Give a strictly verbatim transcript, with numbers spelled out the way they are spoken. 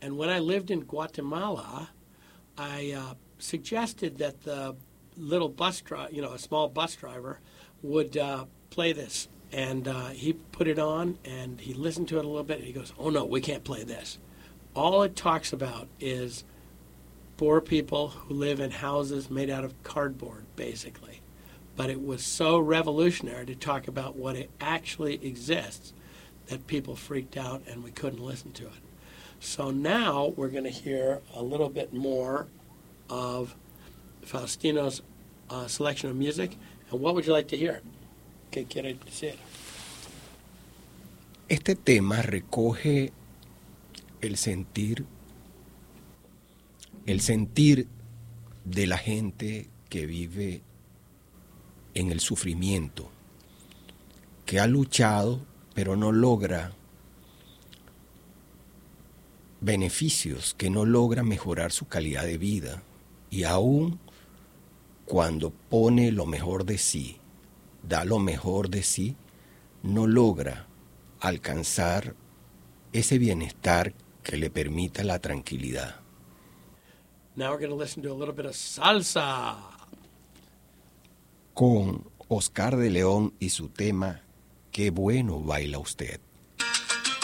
And when I lived in Guatemala, I uh, suggested that the little bus driver, you know, a small bus driver, would uh, play this. And uh, he put it on, and he listened to it a little bit, and he goes, oh, no, we can't play this. All it talks about is poor people who live in houses made out of cardboard, basically. But it was so revolutionary to talk about what it actually exists that people freaked out, and we couldn't listen to it. So now we're going to hear a little bit more of Faustino's uh, selection of music. And what would you like to hear? ¿Qué quiere decir? Este tema recoge el sentir, el sentir de la gente que vive en el sufrimiento, que ha luchado pero no logra beneficios, que no logra mejorar su calidad de vida, y aún cuando pone lo mejor de sí, da lo mejor de sí, no logra alcanzar ese bienestar que le permita la tranquilidad. Now we're going to listen to a little bit of salsa. Con Oscar de León y su tema Qué bueno baila usted.